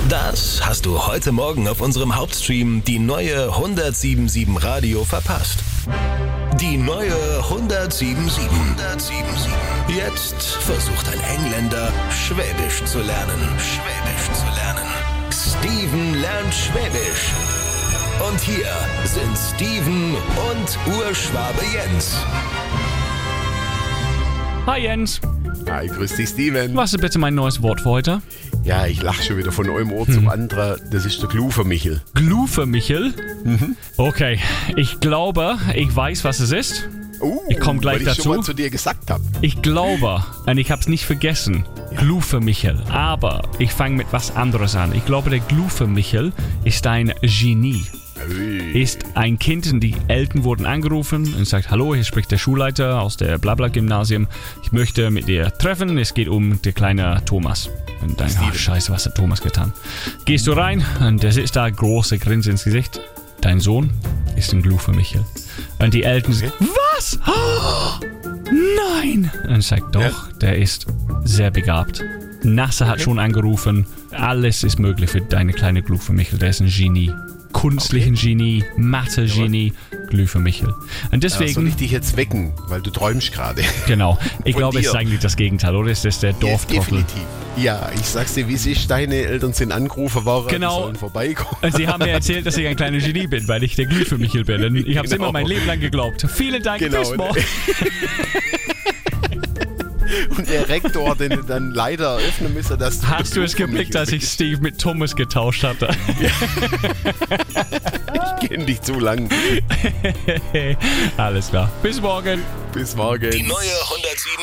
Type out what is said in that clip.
Das hast du heute Morgen auf unserem Hauptstream die neue 107.7 Radio verpasst. Die neue 107.7. Jetzt versucht ein Engländer, Schwäbisch zu lernen. Steven lernt Schwäbisch. Und hier sind Steven und Urschwabe Jens. Hi Jens. Hi, grüß dich Steven. Was ist bitte mein neues Wort für heute? Ja, ich lache schon wieder von einem Ohr zum anderen. Das ist der Glufermichel. Glufermichel? Okay, ich glaube, ich weiß, was es ist. Ich komme gleich weil dazu. Ich schon mal zu dir gesagt habe. Ich glaube, und ich habe es nicht vergessen, Glufermichel. Aber ich fange mit was anderes an. Ich glaube, der Glufermichel ist ein Genie. Ist ein Kind und die Eltern wurden angerufen und sagt, hallo, hier spricht der Schulleiter aus der Blabla-Gymnasium. Ich möchte mit dir treffen, es geht um den kleinen Thomas. Und dann, scheiße, was hat Thomas getan? Gehst du rein und der sitzt da, große Grinse ins Gesicht. Dein Sohn ist ein Glufermichel. Und die Eltern sagen, was? Oh, nein! Und sagt, doch, der ist sehr begabt. NASA hat schon angerufen, alles ist möglich für deine kleine Glufermichel, der ist ein Genie. Kunstlichen Genie, Mathe-Genie, Glufermichel. Und deswegen... soll ich dich jetzt wecken, weil du träumst gerade. Genau. Ich glaube, es ist eigentlich das Gegenteil, oder? Es ist der Dorftrottel. Definitiv. Ja, ich sag's dir, wie es ist, deine Eltern sind angerufen worden, genau. Die sollen vorbeikommen. Und sie haben mir erzählt, dass ich ein kleiner Genie bin, weil ich der Glufermichel bin. Und ich habe es immer mein Leben lang geglaubt. Vielen Dank, bis morgen. Und der Rektor, den dann leider eröffnen müssen, dass du... Hast du es geblickt, als ich Steve mit Thomas getauscht hatte? Ich kenne dich zu lang. Alles klar. Bis morgen. Bis morgen. Die neue 107.7